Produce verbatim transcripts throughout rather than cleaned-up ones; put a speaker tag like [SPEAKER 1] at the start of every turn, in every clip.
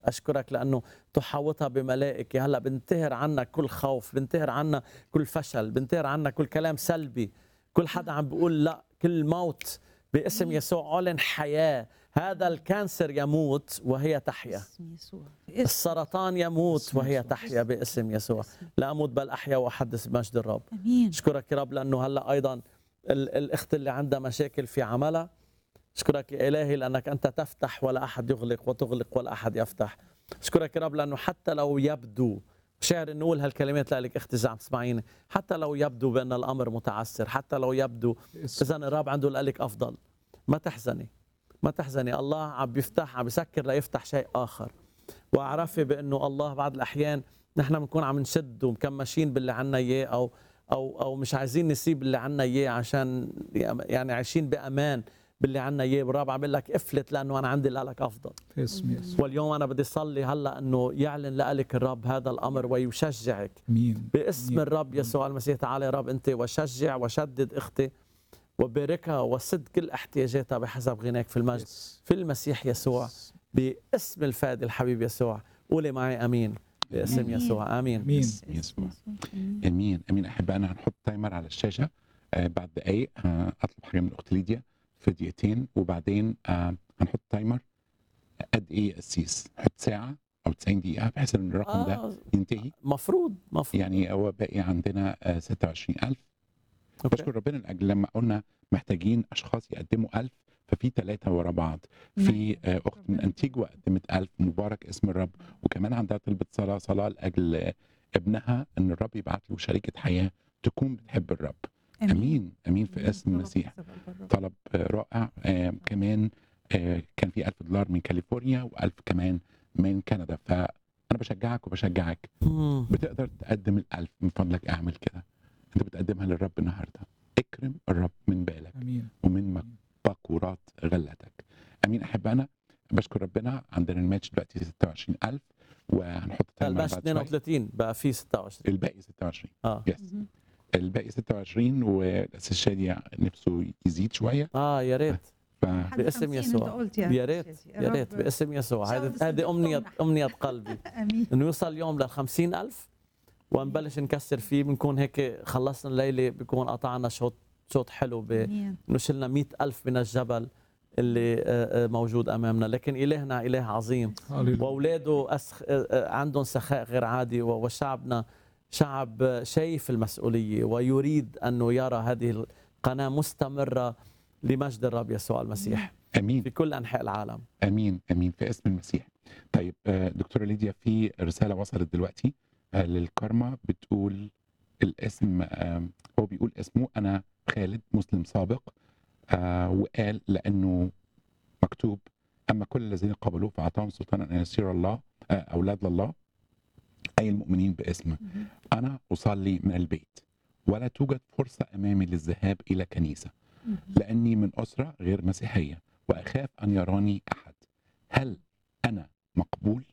[SPEAKER 1] أشكرك لأنه تحاوطها بملائكة. هلأ بنتهر عنا كل خوف، بنتهر عنا كل فشل، بنتهر عنا كل كلام سلبي، كل حدا عم بيقول لا، كل موت باسم يسوع أعلن حياة. هذا الكانسر يموت وهي تحيا،
[SPEAKER 2] باسم يسوع.
[SPEAKER 1] السرطان يموت
[SPEAKER 3] باسم
[SPEAKER 1] وهي
[SPEAKER 3] يسوع.
[SPEAKER 1] تحيا باسم يسوع. لا أموت بل أحيا وأحدث بمجد الرب.
[SPEAKER 2] امين.
[SPEAKER 1] أشكرك يا رب لأنه هلأ أيضا ال- الأخت اللي عندها مشاكل في عملها، أشكرك يا إلهي لأنك أنت تفتح ولا أحد يغلق، وتغلق ولا أحد يفتح. أشكرك يا رب لأنه حتى لو يبدو، شاعر نقول هالكلمات لك أختي إذا عم تسمعيني، حتى لو يبدو بأن الأمر متعسر، حتى لو يبدو إذا الرب عنده لك أفضل، ما تحزني، ما تحزني. الله عم بيفتح، عم بيسكر ليفتح شيء آخر. واعرفي بأنه الله بعض الأحيان نحن بنكون عم نشد ومكمشين باللي عنا إياه، أو أو أو مش عايزين نسيب اللي عنا إياه عشان يعني عايشين بأمان باللي عنا إياه. والرب عم بيقول لك افلت لأنه أنا عندي لك أفضل.
[SPEAKER 3] في اسم يسوع.
[SPEAKER 1] واليوم أنا بدي أصلي هلا أنه يعلن لك الرب هذا الأمر ويشجعك
[SPEAKER 3] امين.
[SPEAKER 1] باسم
[SPEAKER 3] أمين.
[SPEAKER 1] الرب يسوع المسيح. تعالى يا رب أنت وشجع وشدد أختي وباركها وسد كل احتياجاتها بحسب غناك في المجد في المسيح يسوع، باسم الفادي الحبيب يسوع. قولي معي امين باسم
[SPEAKER 2] آمين.
[SPEAKER 1] يسوع. امين.
[SPEAKER 3] امين.
[SPEAKER 4] يسوع. امين امين. احبائنا هنحط تايمر على الشاشه. آه بعد دقائق آه اطلب حاجه من الاخت ليديا في دقيقتين، وبعدين آه هنحط تايمر قد ايه يا قسيس؟ نحط ساعه او تسعين دقيقه بحيث ان الرقم ده
[SPEAKER 1] آه
[SPEAKER 4] ينتهي.
[SPEAKER 1] مفروض مفروض
[SPEAKER 4] يعني هو باقي عندنا آه ستة وعشرين ألف.
[SPEAKER 1] أوكي.
[SPEAKER 4] بشكر ربنا لاجل لما قلنا محتاجين اشخاص يقدموا ألف، ففي ثلاثه ورا بعض. في آه اخت من انتيجوا قدمت ألف، مبارك اسم الرب. وكمان عندها طلبة صلاه صلاه لاجل آه، ابنها ان الرب يبعت له شريكه حياه تكون بتحب الرب. امين امين في اسم المسيح. طلب آه، رائع. آه كمان آه كان في ألف دولار من كاليفورنيا وألف كمان من كندا. فانا بشجعك وبشجعك،
[SPEAKER 1] مم.
[SPEAKER 4] بتقدر تقدم الألف من فضلك اعمل كده. انت بتقدمها للرب النهارده. اكرم الرب من بالك
[SPEAKER 3] امين.
[SPEAKER 4] ومن باكورات غلتك. امين. احبائنا بشكر ربنا. عندنا الماتش دلوقتي ستة وعشرين ألف وهنحط تايمر
[SPEAKER 1] الباش
[SPEAKER 4] بعد
[SPEAKER 1] اثنين
[SPEAKER 4] شوي.
[SPEAKER 1] وثلاثين بقى في ستة وعشرين.
[SPEAKER 4] الباقي ستة وعشرين.
[SPEAKER 1] اه
[SPEAKER 4] يس. الباقي ستة وعشرين والاساس شادي نفسه يزيد شويه.
[SPEAKER 1] اه يا ريت
[SPEAKER 4] ف
[SPEAKER 1] باسم يسوع. يا ريت يا ريت باسم يسوع. هذه هذه امنيه امنيه قلبي
[SPEAKER 2] امين.
[SPEAKER 1] انه يوصل اليوم لل خمسين ألف ونبلش نكسر فيه. بنكون هيك خلصنا الليله، بيكون قطعنا شوط شوط حلو ب
[SPEAKER 2] امين.
[SPEAKER 1] انه شلنا مئة ألف من الجبل اللي آه، آه، موجود امامنا. لكن الهنا اله عظيم،
[SPEAKER 3] هللويا.
[SPEAKER 1] واولاده أسخ... آه، آه، عندهم سخاء غير عادي، و- وشعبنا شعب آه، شايف المسؤوليه ويريد انه يرى هذه القناه مستمره لمجد الرب يسوع المسيح
[SPEAKER 4] امين
[SPEAKER 1] في كل انحاء العالم.
[SPEAKER 4] امين امين في اسم المسيح. طيب آه، دكتوره ليديا، في رساله وصلت دلوقتي آه، للكارما بتقول الاسم. آه، هو بيقول اسمه انا خالد مسلم سابق، آه، وقال لانه مكتوب اما كل الذين قبلوه فاعطاهم سلطانا ان يصير الله آه، اولاد لله، اي المؤمنين باسمه. انا اصلي من البيت ولا توجد فرصه امامي للذهاب الى كنيسه لاني من اسره غير مسيحيه واخاف ان يراني احد. هل انا مقبول؟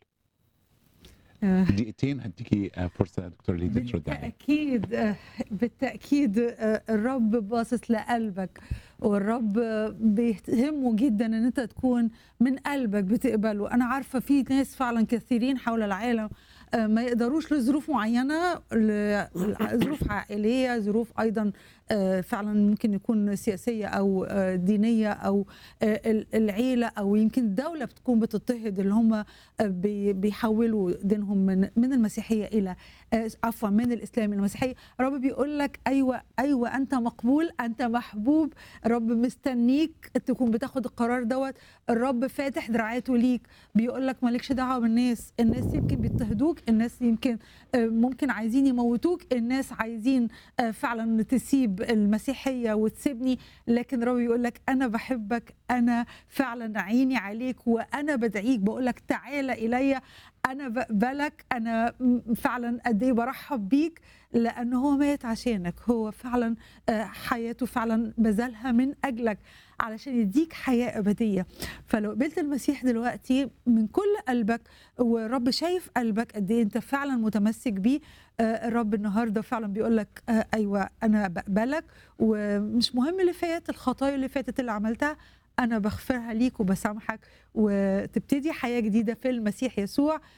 [SPEAKER 2] آه،
[SPEAKER 4] دقيقتين هديكي آه، فرصه يا دكتور ليديا ترد عليا.
[SPEAKER 2] بالتأكيد آه، بالتأكيد آه، الرب باصص لقلبك، والرب آه، بيهمه جدا ان انت تكون من قلبك بتقبله. انا عارفة في ناس فعلا كثيرين حول العالم آه، ما يقدروش لظروف معينة، ظروف عائلية، ظروف ايضا آه، فعلا ممكن يكون سياسية او آه، دينية او آه، العيلة، او يمكن الدولة بتكون بتضطهد، اللي هم آه، بي- بيحولوا دينهم من من المسيحية الى آه، عفوا من الاسلام الى المسيحيه. الرب بيقول لك ايوه ايوه انت مقبول، انت محبوب. الرب مستنيك تكون بتاخد القرار دوت. الرب فاتح دراعاته ليك، بيقول لك مالكش دعوه بالناس. الناس يمكن بيضطهدوك، الناس يمكن آه، ممكن عايزين يموتوك، الناس عايزين آه، فعلا تسيب المسيحيه وتسيبني، لكن الرب بيقول لك انا بحبك، انا فعلا عيني عليك، وانا بدعيك، بقول لك تعالى الي، انا بقبلك، انا م- فعلا قد ايه برحب بيك، لانه هو مات عشانك. هو فعلا آه، حياته فعلا بذلها من اجلك علشان يديك حياه ابديه. فلو قبلت المسيح دلوقتي من كل قلبك، والرب شايف قلبك قد ايه انت فعلا متمسك بيه، آه، الرب النهارده فعلا بيقول لك آه، ايوه انا بقبلك، ومش مهم اللي فات، الخطايا اللي فاتت اللي عملتها، انا بغفرها ليك وبسامحك، وتبتدي حياه جديده في المسيح يسوع.